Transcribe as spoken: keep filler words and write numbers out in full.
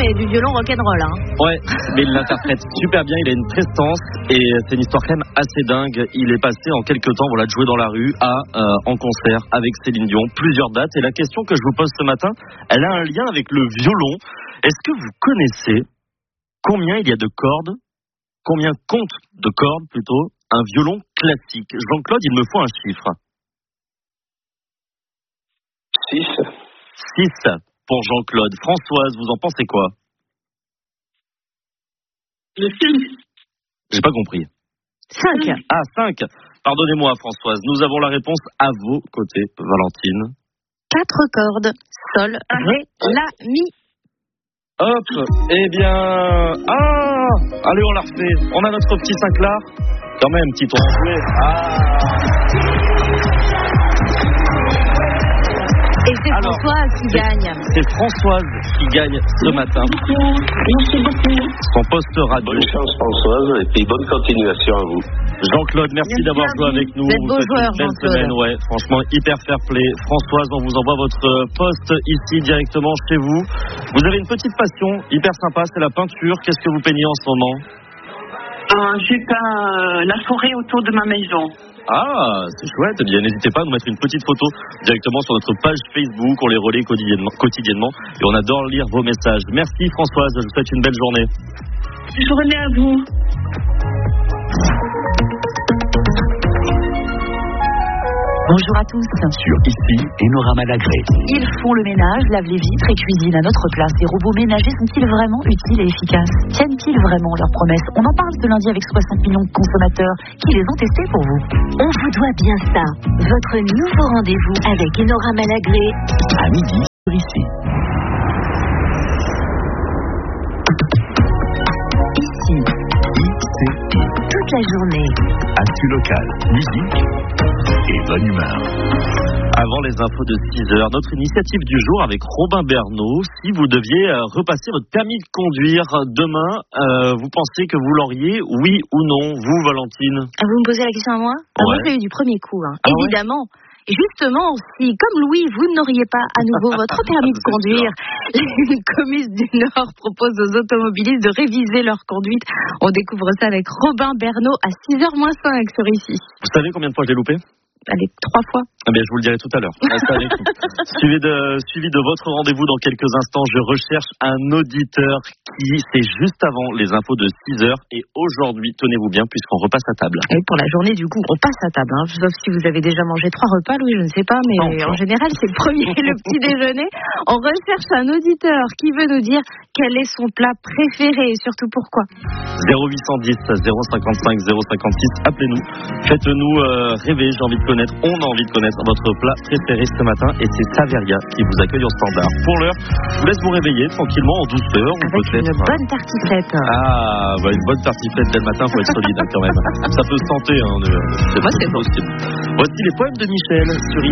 mais du violon rock'n'roll. Hein. Ouais, mais il l'interprète super bien, il a une prestance et c'est une histoire quand même assez dingue. Il est passé en quelques temps, voilà, de jouer dans la rue à euh, en concert avec Céline Dion, plusieurs dates. Et la question que je vous pose ce matin, elle a un lien avec le violon. Est-ce que vous connaissez combien il y a de cordes, combien compte de cordes plutôt, un violon classique? Jean-Claude, il me faut un chiffre. six. six pour Jean-Claude. Françoise, vous en pensez quoi? Le cinq. J'ai pas compris. cinq. Ah, cinq. Pardonnez-moi, Françoise. Nous avons la réponse à vos côtés, Valentine. quatre cordes. Sol, ré, la, mi. Hop. Eh bien... Ah. Allez, on la refait. On a notre petit cinq là. Quand même, petit ton joué. Ah. Et c'est Alors, Françoise qui c'est, gagne. C'est Françoise qui gagne ce matin. Merci beaucoup. Son poste radio. Bonne chance Françoise et puis bonne continuation à vous. Jean-Claude, merci, Merci d'avoir joué avec nous. Vous êtes beau joueur, une belle Jean-Claude. semaine, ouais. Franchement, hyper fair play. Françoise, on vous envoie votre poste ici directement chez vous. Vous avez une petite passion hyper sympa, c'est la peinture. Qu'est-ce que vous peignez en ce moment? Euh, J'ai peint euh, la forêt autour de ma maison. Ah, c'est chouette. Eh bien, n'hésitez pas à nous mettre une petite photo directement sur notre page Facebook. On les relaie quotidiennement, quotidiennement et on adore lire vos messages. Merci Françoise, je vous souhaite une belle journée. Journée à vous. Bonjour à tous. Sur Ici, Enora Malagré. Ils font le ménage, lavent les vitres et cuisinent à notre place. Les robots ménagers sont-ils vraiment utiles et efficaces? Tiennent-ils vraiment leurs promesses? On en parle ce lundi avec soixante millions de consommateurs qui les ont testés pour vous. On vous doit bien ça. Votre nouveau rendez-vous avec Enora Malagré. À midi, sur Ici. Ici. I C I. Toute la journée. Actu local, musique et bonne humeur. Avant les infos de six heures, notre initiative du jour avec Robin Bernot. Si vous deviez euh, repasser votre permis de conduire demain, euh, vous pensez que vous l'auriez, oui ou non? Vous, Valentine? Vous me posez la question à moi? Ah, Ouais. Moi, je l'ai eu du premier coup, hein. Ah ouais? Évidemment. Et justement, si, comme Louis, vous n'auriez pas à nouveau votre permis de C'est conduire, une commune du Nord propose aux automobilistes de réviser leur conduite. On découvre ça avec Robin Bernot à six heures moins cinq sur Ici. Vous savez combien de fois j'ai loupé? Allez, trois fois. Eh bien, je vous le dirai tout à l'heure. Restez avec nous. Suivi de, suivi de votre rendez-vous dans quelques instants, je recherche un auditeur qui, c'est juste avant les infos de six heures. Et aujourd'hui, tenez-vous bien, puisqu'on repasse à table. Et pour la journée, du coup, on passe à table. Hein. Sauf si vous avez déjà mangé trois repas, Louis, je ne sais pas. Mais Non, en non. général, c'est le premier et le petit déjeuner. On recherche un auditeur qui veut nous dire quel est son plat préféré et surtout pourquoi. zéro huit cent dix, zéro cinquante-cinq, zéro cinquante-six, appelez-nous. Faites-nous euh, rêver, j'ai envie de connaître, on a envie de connaître votre plat préféré ce matin et c'est Saveria qui vous accueille au standard. Pour l'heure, je vous laisse vous réveiller tranquillement en douceur ou Avec peut-être... une bonne tartiflette. Ah, bah une bonne tartiflette dès le matin, faut être solide hein, quand même. Ça peut se tenter, hein, de- c'est, Moi, c'est bon. possible. Voici les poèmes de Michel sur